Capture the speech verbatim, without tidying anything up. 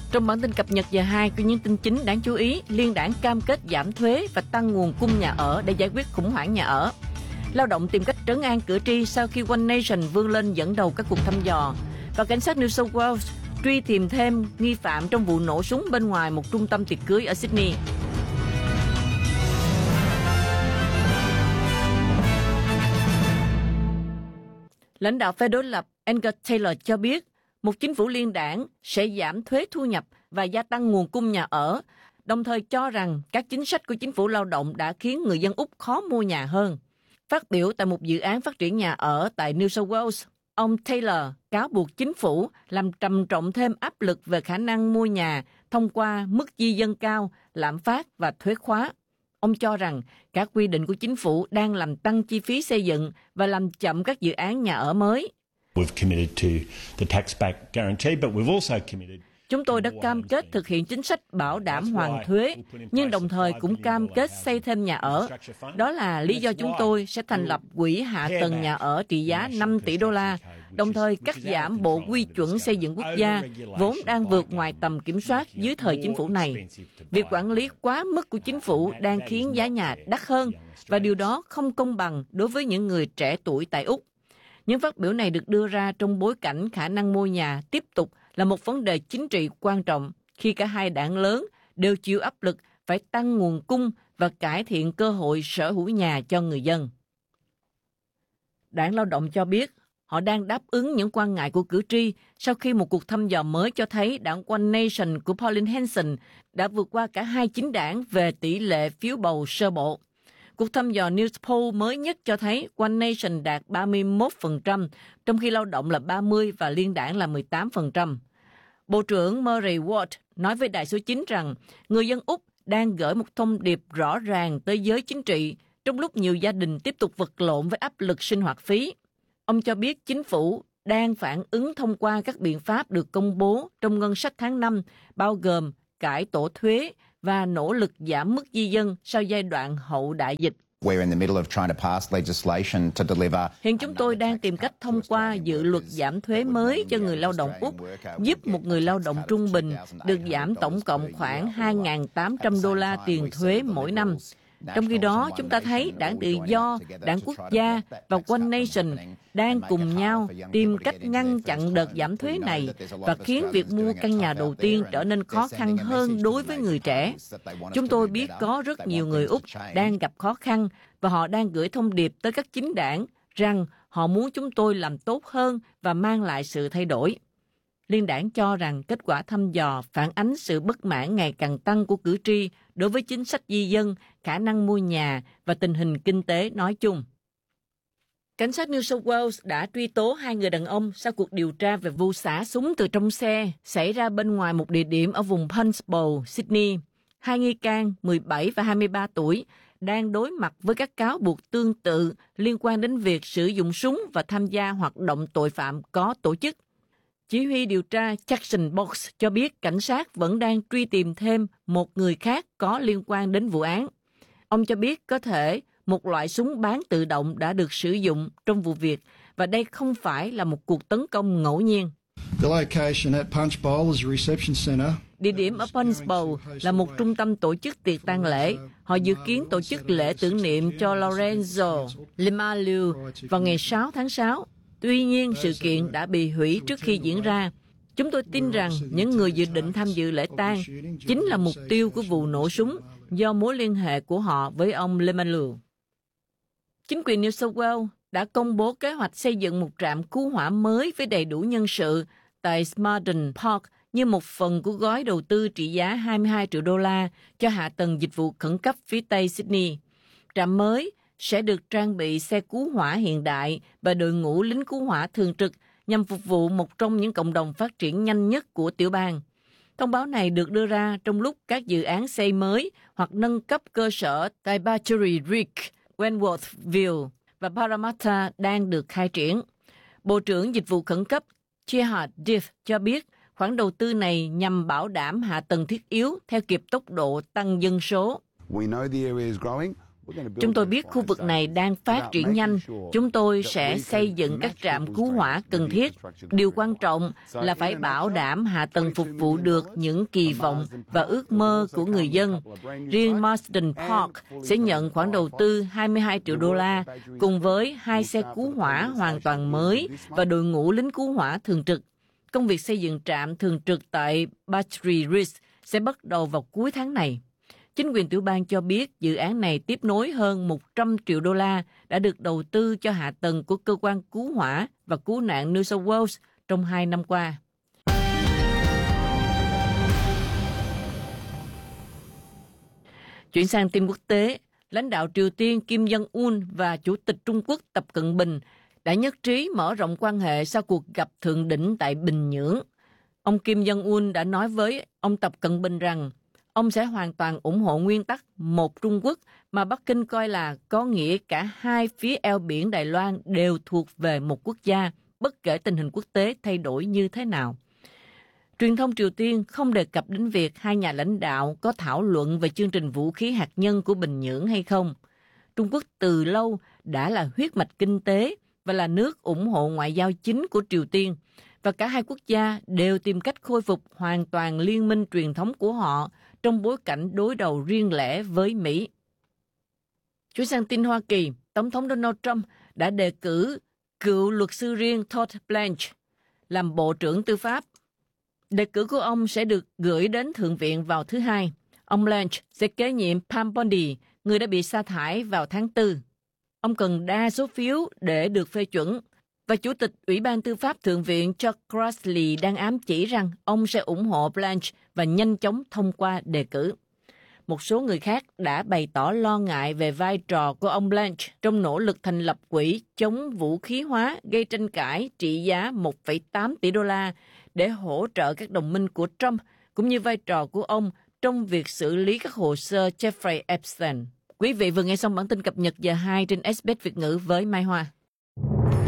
Trong bản tin cập nhật giờ hai có những tin chính đáng chú ý, Liên đảng cam kết giảm thuế và tăng nguồn cung nhà ở để giải quyết khủng hoảng nhà ở. Lao động tìm cách trấn an cử tri sau khi One Nation vươn lên dẫn đầu các cuộc thăm dò. Và cảnh sát New South Wales truy tìm thêm nghi phạm trong vụ nổ súng bên ngoài một trung tâm tiệc cưới ở Sydney. Lãnh đạo phe đối lập Angus Taylor cho biết một chính phủ liên đảng sẽ giảm thuế thu nhập và gia tăng nguồn cung nhà ở, đồng thời cho rằng các chính sách của chính phủ lao động đã khiến người dân Úc khó mua nhà hơn. Phát biểu tại một dự án phát triển nhà ở tại New South Wales, ông Taylor cáo buộc chính phủ làm trầm trọng thêm áp lực về khả năng mua nhà thông qua mức di dân cao, lạm phát và thuế khóa. Ông cho rằng các quy định của chính phủ đang làm tăng chi phí xây dựng và làm chậm các dự án nhà ở mới. Chúng tôi đã cam kết thực hiện chính sách bảo đảm hoàn thuế, nhưng đồng thời cũng cam kết xây thêm nhà ở. Đó là lý do chúng tôi sẽ thành lập quỹ hạ tầng nhà ở trị giá năm tỷ đô la, đồng thời cắt giảm bộ quy chuẩn xây dựng quốc gia, vốn đang vượt ngoài tầm kiểm soát dưới thời chính phủ này. Việc quản lý quá mức của chính phủ đang khiến giá nhà đắt hơn, và điều đó không công bằng đối với những người trẻ tuổi tại Úc. Những phát biểu này được đưa ra trong bối cảnh khả năng mua nhà tiếp tục là một vấn đề chính trị quan trọng khi cả hai đảng lớn đều chịu áp lực phải tăng nguồn cung và cải thiện cơ hội sở hữu nhà cho người dân. Đảng Lao động cho biết họ đang đáp ứng những quan ngại của cử tri sau khi một cuộc thăm dò mới cho thấy đảng One Nation của Pauline Hanson đã vượt qua cả hai chính đảng về tỷ lệ phiếu bầu sơ bộ. Cuộc thăm dò Newspoll mới nhất cho thấy One Nation đạt ba mươi mốt phần trăm, trong khi Lao động là ba mươi và Liên đảng là mười tám phần trăm. Bộ trưởng Murray Watt nói với Đài số chín rằng người dân Úc đang gửi một thông điệp rõ ràng tới giới chính trị trong lúc nhiều gia đình tiếp tục vật lộn với áp lực sinh hoạt phí. Ông cho biết chính phủ đang phản ứng thông qua các biện pháp được công bố trong ngân sách tháng năm, bao gồm cải tổ thuế và nỗ lực giảm mức di dân sau giai đoạn hậu đại dịch. Hiện chúng tôi đang tìm cách thông qua dự luật giảm thuế mới cho người lao động Úc, giúp một người lao động trung bình được giảm tổng cộng khoảng hai nghìn tám trăm đô la tiền thuế mỗi năm. Trong khi đó, chúng ta thấy Đảng Tự do, Đảng Quốc gia và One Nation đang cùng nhau tìm cách ngăn chặn đợt giảm thuế này và khiến việc mua căn nhà đầu tiên trở nên khó khăn hơn đối với người trẻ. Chúng tôi biết có rất nhiều người Úc đang gặp khó khăn và họ đang gửi thông điệp tới các chính đảng rằng họ muốn chúng tôi làm tốt hơn và mang lại sự thay đổi. Liên đảng cho rằng kết quả thăm dò phản ánh sự bất mãn ngày càng tăng của cử tri đối với chính sách di dân, khả năng mua nhà và tình hình kinh tế nói chung. Cảnh sát New South Wales đã truy tố hai người đàn ông sau cuộc điều tra về vụ xả súng từ trong xe xảy ra bên ngoài một địa điểm ở vùng Punchbowl, Sydney. Hai nghi can mười bảy và hai mươi ba tuổi đang đối mặt với các cáo buộc tương tự liên quan đến việc sử dụng súng và tham gia hoạt động tội phạm có tổ chức. Chỉ huy điều tra Jackson Box cho biết cảnh sát vẫn đang truy tìm thêm một người khác có liên quan đến vụ án. Ông cho biết có thể một loại súng bán tự động đã được sử dụng trong vụ việc và đây không phải là một cuộc tấn công ngẫu nhiên. Địa điểm ở Punchbowl là một trung tâm tổ chức tiệc tang lễ. Họ dự kiến tổ chức lễ tưởng niệm cho Lorenzo Limalu vào ngày sáu tháng sáu. Tuy nhiên, sự kiện đã bị hủy trước khi diễn ra. Chúng tôi tin rằng những người dự định tham dự lễ tang chính là mục tiêu của vụ nổ súng do mối liên hệ của họ với ông Limalu. Chính quyền New South Wales đã công bố kế hoạch xây dựng một trạm cứu hỏa mới với đầy đủ nhân sự tại Smarden Park như một phần của gói đầu tư trị giá hai mươi hai triệu đô la cho hạ tầng dịch vụ khẩn cấp phía Tây Sydney. Trạm mới sẽ được trang bị xe cứu hỏa hiện đại và đội ngũ lính cứu hỏa thường trực nhằm phục vụ một trong những cộng đồng phát triển nhanh nhất của tiểu bang. Thông báo này được đưa ra trong lúc các dự án xây mới hoặc nâng cấp cơ sở tại Battery Ridge, Wentworthville và Parramatta đang được khai triển. Bộ trưởng Dịch vụ Khẩn cấp Gerhard Diff cho biết khoản đầu tư này nhằm bảo đảm hạ tầng thiết yếu theo kịp tốc độ tăng dân số. Chúng tôi biết khu vực này đang phát triển nhanh. Chúng tôi sẽ xây dựng các trạm cứu hỏa cần thiết. Điều quan trọng là phải bảo đảm hạ tầng phục vụ được những kỳ vọng và ước mơ của người dân. Riêng Marsden Park sẽ nhận khoản đầu tư hai mươi hai triệu đô la, cùng với hai xe cứu hỏa hoàn toàn mới và đội ngũ lính cứu hỏa thường trực. Công việc xây dựng trạm thường trực tại Battery Ridge sẽ bắt đầu vào cuối tháng này. Chính quyền tiểu bang cho biết dự án này tiếp nối hơn một trăm triệu đô la đã được đầu tư cho hạ tầng của cơ quan cứu hỏa và cứu nạn New South Wales trong hai năm qua. Chuyển sang tin quốc tế, lãnh đạo Triều Tiên Kim Jong-un và Chủ tịch Trung Quốc Tập Cận Bình đã nhất trí mở rộng quan hệ sau cuộc gặp thượng đỉnh tại Bình Nhưỡng. Ông Kim Jong-un đã nói với ông Tập Cận Bình rằng ông sẽ hoàn toàn ủng hộ nguyên tắc một Trung Quốc mà Bắc Kinh coi là có nghĩa cả hai phía eo biển Đài Loan đều thuộc về một quốc gia, bất kể tình hình quốc tế thay đổi như thế nào. Truyền thông Triều Tiên không đề cập đến việc hai nhà lãnh đạo có thảo luận về chương trình vũ khí hạt nhân của Bình Nhưỡng hay không. Trung Quốc từ lâu đã là huyết mạch kinh tế và là nước ủng hộ ngoại giao chính của Triều Tiên, và cả hai quốc gia đều tìm cách khôi phục hoàn toàn liên minh truyền thống của họ trong bối cảnh đối đầu riêng lẻ với Mỹ. Chuyển sang tin Hoa Kỳ, Tổng thống Donald Trump đã đề cử cựu luật sư riêng Todd Blanche làm Bộ trưởng Tư pháp. Đề cử của ông sẽ được gửi đến Thượng viện vào thứ Hai. Ông Blanche sẽ kế nhiệm Pam Bondi, người đã bị sa thải vào tháng tư. Ông cần đa số phiếu để được phê chuẩn, và Chủ tịch Ủy ban Tư pháp Thượng viện Chuck Grassley đang ám chỉ rằng ông sẽ ủng hộ Blanche và nhanh chóng thông qua đề cử. Một số người khác đã bày tỏ lo ngại về vai trò của ông Blanche trong nỗ lực thành lập quỹ chống vũ khí hóa gây tranh cãi trị giá một phẩy tám tỷ đô la để hỗ trợ các đồng minh của Trump, cũng như vai trò của ông trong việc xử lý các hồ sơ Jeffrey Epstein. Quý vị vừa nghe xong bản tin cập nhật giờ hai trên ét bê ét Việt ngữ với Mai Hoa.